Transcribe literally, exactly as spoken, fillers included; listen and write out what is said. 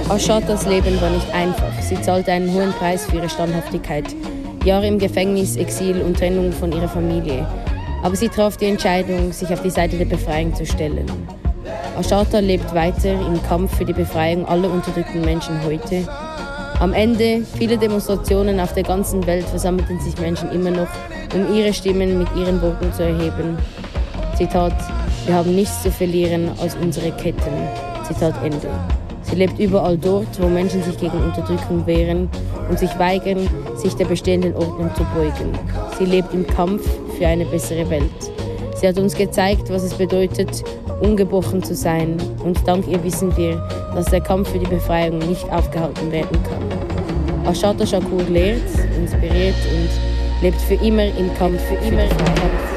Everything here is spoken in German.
Ashatas Leben war nicht einfach. Sie zahlte einen hohen Preis für ihre Standhaftigkeit. Jahre im Gefängnis, Exil und Trennung von ihrer Familie. Aber sie traf die Entscheidung, sich auf die Seite der Befreiung zu stellen. Ashata lebt weiter im Kampf für die Befreiung aller unterdrückten Menschen heute. Am Ende vieler Demonstrationen auf der ganzen Welt versammelten sich Menschen immer noch, um ihre Stimmen mit ihren Worten zu erheben. Zitat: Wir haben nichts zu verlieren als unsere Ketten. Zitat Ende. Sie lebt überall dort, wo Menschen sich gegen Unterdrückung wehren und sich weigern, sich der bestehenden Ordnung zu beugen. Sie lebt im Kampf für eine bessere Welt. Sie hat uns gezeigt, was es bedeutet, ungebrochen zu sein. Und dank ihr wissen wir, dass der Kampf für die Befreiung nicht aufgehalten werden kann. Ashata Shakur lehrt, inspiriert und lebt für immer im Kampf für immer im Kampf.